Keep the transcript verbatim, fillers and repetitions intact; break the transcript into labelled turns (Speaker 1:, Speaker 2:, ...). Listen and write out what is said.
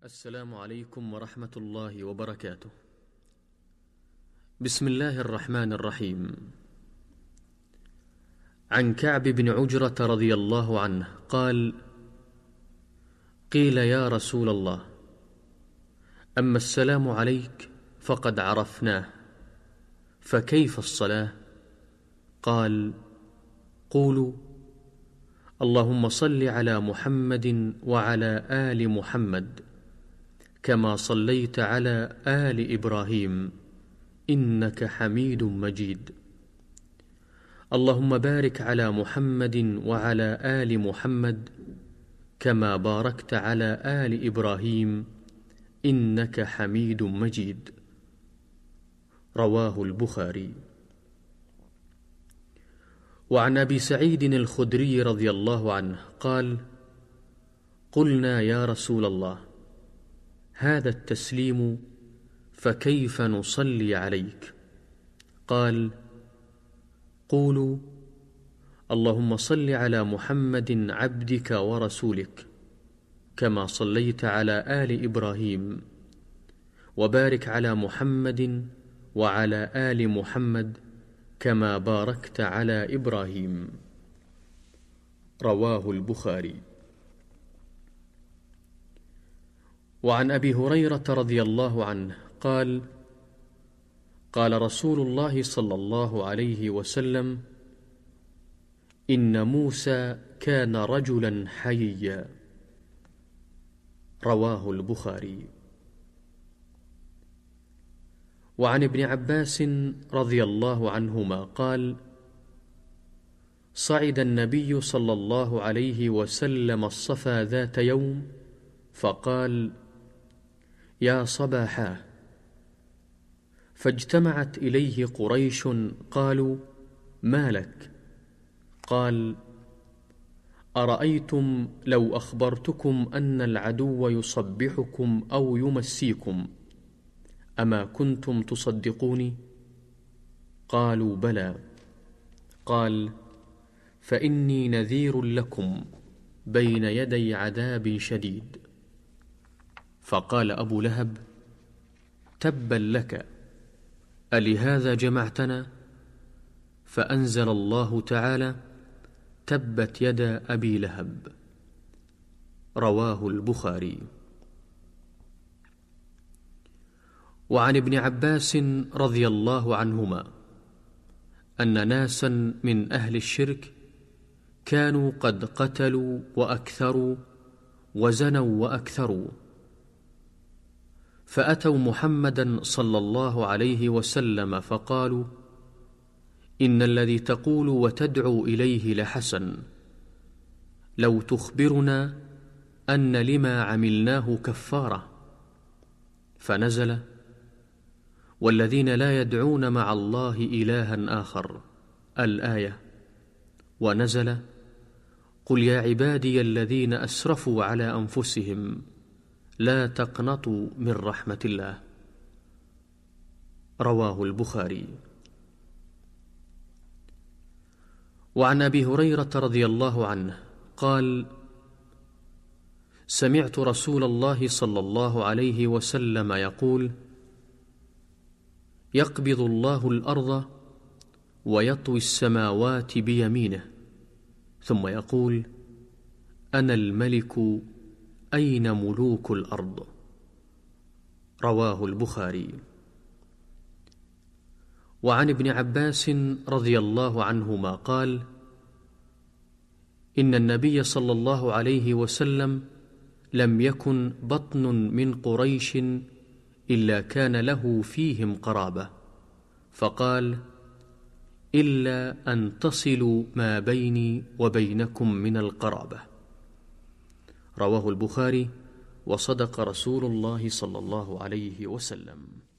Speaker 1: السلام عليكم ورحمة الله وبركاته. بسم الله الرحمن الرحيم. عن كعب بن عجرة رضي الله عنه قال: قيل يا رسول الله، أما السلام عليك فقد عرفناه، فكيف الصلاة؟ قال: قولوا اللهم صل على محمد وعلى آل محمد كما صليت على آل إبراهيم إنك حميد مجيد. اللهم بارك على محمد وعلى آل محمد كما باركت على آل إبراهيم إنك حميد مجيد. رواه البخاري. وعن أبي سعيد الخدري رضي الله عنه قال: قلنا يا رسول الله، هذا التسليم فكيف نصلي عليك؟ قال: قولوا اللهم صل على محمد عبدك ورسولك كما صليت على آل إبراهيم، وبارك على محمد وعلى آل محمد كما باركت على إبراهيم. رواه البخاري. وعن أبي هريرة رضي الله عنه قال: قال رسول الله صلى الله عليه وسلم: إن موسى كان رجلا حييا. رواه البخاري. وعن ابن عباس رضي الله عنهما قال: صعد النبي صلى الله عليه وسلم الصفا ذات يوم فقال: يا صباحا، فاجتمعت إليه قريش قالوا: ما لك؟ قال: أرأيتم لو أخبرتكم أن العدو يصبحكم أو يمسيكم أما كنتم تصدقوني؟ قالوا: بلى. قال: فإني نذير لكم بين يدي عذاب شديد. فقال أبو لهب: تبا لك، ألهذا جمعتنا؟ فأنزل الله تعالى: تبت يدا أبي لهب. رواه البخاري. وعن ابن عباس رضي الله عنهما أن ناسا من أهل الشرك كانوا قد قتلوا وأكثروا وزنوا وأكثروا، فأتوا محمدا صلى الله عليه وسلم فقالوا: إن الذي تقول وتدعو إليه لحسن، لو تخبرنا أن لما عملناه كفارة. فنزل: والذين لا يدعون مع الله إلها آخر، الآية. ونزل: قل يا عبادي الذين أسرفوا على أنفسهم لا تقنطوا من رحمة الله. رواه البخاري. وعن أبي هريرة رضي الله عنه قال: سمعت رسول الله صلى الله عليه وسلم يقول: يقبض الله الأرض ويطوي السماوات بيمينه، ثم يقول: أنا الملك أين ملوك الأرض؟ رواه البخاري. وعن ابن عباس رضي الله عنهما قال: إن النبي صلى الله عليه وسلم لم يكن بطن من قريش إلا كان له فيهم قرابة، فقال: إلا أن تصلوا ما بيني وبينكم من القرابة. رواه البخاري. وصدق رسول الله صلى الله عليه وسلم.